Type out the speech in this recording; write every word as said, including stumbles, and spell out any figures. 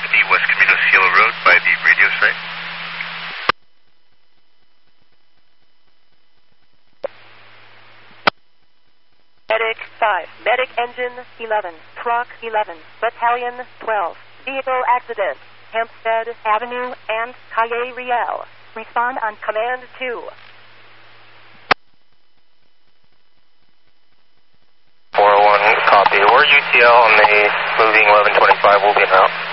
fifty West Camino Cielo Road by the radio site. Medic five, Medic Engine eleven, Truck eleven, Battalion twelve, Vehicle Accident, Hempstead Avenue and Calle Real. Respond on Command two. four oh one, copy. We're U T L on the moving eleven twenty-five, we'll be out.